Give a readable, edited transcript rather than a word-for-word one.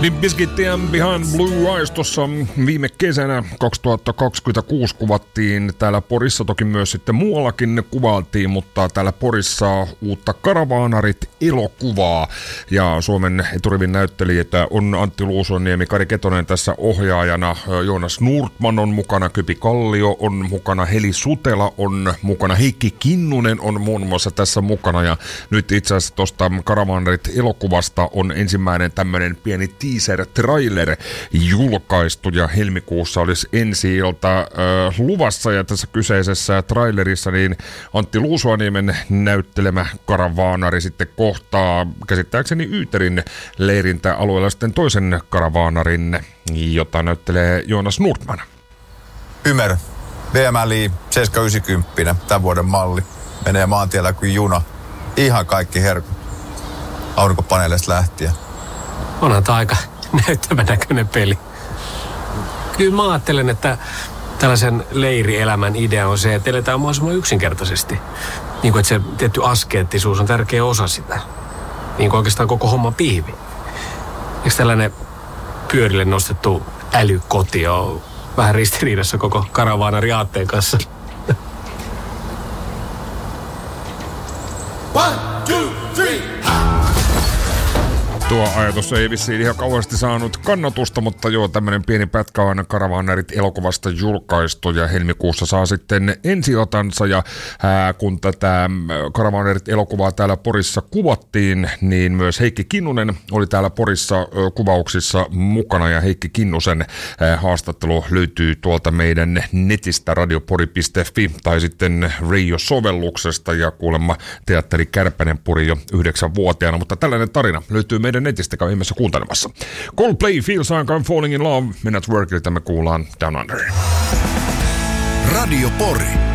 Limp Bizkit and Behind Blue Eyes tuossa viime kesänä 2026 kuvattiin täällä Porissa, toki myös sitten muuallakin kuvailtiin, mutta täällä Porissa uutta Karavaanarit-elokuvaa. Ja Suomen eturivin näyttelijöitä on Antti Luusoniemi, Kari Ketonen tässä ohjaajana, Joonas Nordman on mukana, Kypi Kallio on mukana, Heli Sutela on mukana, Heikki Kinnunen on muun muassa tässä mukana. Ja nyt itse asiassa tuosta Karavaanarit-elokuvasta on ensimmäinen tämmöinen pieni teaser-trailer julkaistu ja helmikuussa olisi ensi-ilta luvassa, ja tässä kyseisessä trailerissa niin Antti Luusuaniemen näyttelemä karavaanari sitten kohtaa käsittääkseni Yyterin leirintäalueella sitten toisen karavaanarin, jota näyttelee Joonas Nordman. Ymer, BMLi 790, tämän vuoden malli, menee maantiellä kuin juna. Ihan kaikki herkut. Aurinkopaneeleista lähtien. Onhan tämä aika näyttävän näköinen peli. Kyllä mä ajattelen, että tällaisen leirielämän idea on se, että eletään mahdollisimman yksinkertaisesti. Niin kuin, että se tietty askeettisuus on tärkeä osa sitä. Niin kuin oikeastaan koko homman pihvi. Eikö tällainen pyörille nostettu älykoti ole vähän ristiriidassa koko karavaanariaatteen kanssa? One, two, three. Tuo ajatus ei vissiin ihan kauheasti saanut kannatusta, mutta joo, tämmönen pieni pätkä on Karavaanarit-elokuvasta julkaistu ja helmikuussa saa sitten ensiotansa. Ja kun tätä Karavaanarit-elokuvaa täällä Porissa kuvattiin, niin myös Heikki Kinnunen oli täällä Porissa kuvauksissa mukana, ja Heikki Kinnusen haastattelu löytyy tuolta meidän netistä radiopori.fi tai sitten Radio-sovelluksesta, ja kuulemma teatteri Kärpänen puri jo 9-vuotiaana, mutta tällainen tarina löytyy meidän netistä, käy ihmeessä kuuntelemassa. Coldplay, Feels Like I'm Falling in Love, Men at Workilta me kuullaan Down Under. Radio Pori.